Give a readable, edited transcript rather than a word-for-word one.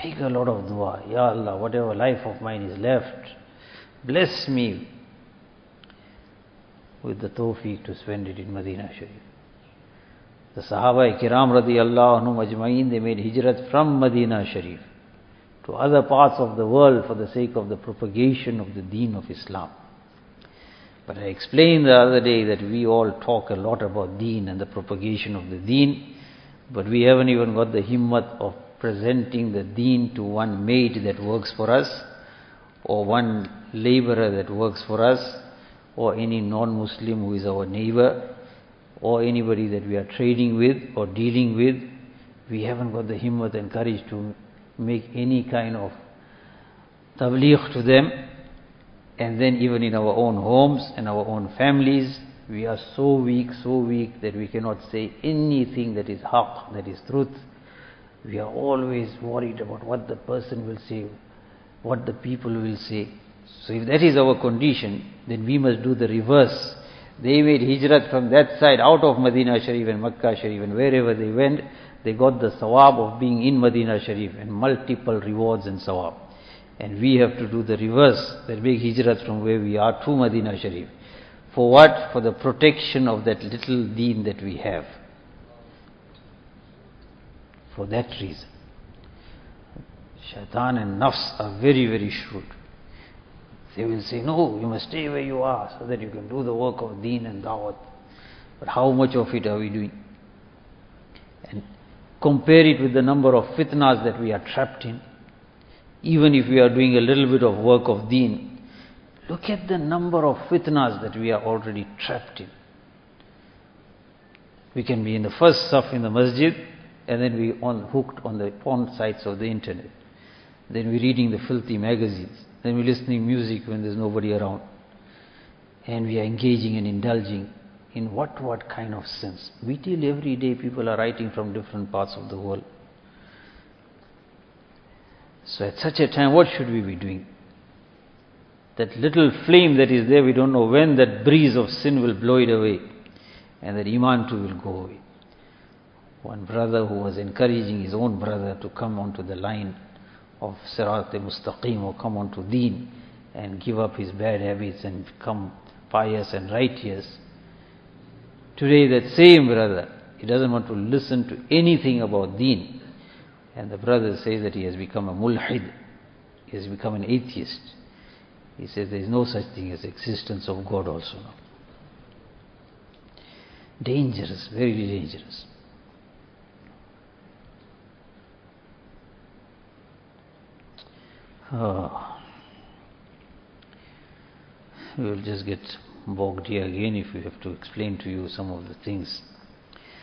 Make a lot of dua. Ya Allah, whatever life of mine is left, bless me with the tawfiq to spend it in Medina Sharif. The Sahaba Kiram radiyallahu anhum ajma'in, they made hijrat from Medina Sharif to other parts of the world for the sake of the propagation of the deen of Islam. But I explained the other day that we all talk a lot about deen and the propagation of the deen, but we haven't even got the himmat of presenting the deen to one maid that works for us, or one laborer that works for us, or any non-Muslim who is our neighbor, or anybody that we are trading with or dealing with. We haven't got the himmat and courage to make any kind of tabligh to them. And then even in our own homes and our own families, we are so weak that we cannot say anything that is haqq, that is truth. We are always worried about what the person will say, what the people will say. So if that is our condition, then we must do the reverse. They made hijrat from that side out of Medina Sharif and Makkah Sharif, and wherever they went, they got the sawab of being in Medina Sharif and multiple rewards and sawab. And we have to do the reverse, that make hijrat from where we are to Medina Sharif. For what? For the protection of that little deen that we have. For that reason. Shaitan and nafs are very, very shrewd. They will say, no, you must stay where you are so that you can do the work of deen and da'wat. But how much of it are we doing? And compare it with the number of fitnas that we are trapped in. Even if we are doing a little bit of work of deen, look at the number of fitnas that we are already trapped in. We can be in the first saf in the masjid, and then we hooked on the porn sites of the internet. Then we're reading the filthy magazines. Then we're listening music when there's nobody around. And we are engaging and indulging in what kind of sins. We till every day people are writing from different parts of the world. So at such a time, what should we be doing? That little flame that is there, we don't know when that breeze of sin will blow it away, and that iman too will go away. One brother who was encouraging his own brother to come onto the line of Sirat-e-Mustaqim, or come onto deen and give up his bad habits and become pious and righteous. Today that same brother, he doesn't want to listen to anything about deen. And the brother says that he has become a mulhid. He has become an atheist. He says there is no such thing as existence of God also now. Dangerous, very dangerous. We will just get bogged here again if we have to explain to you some of the things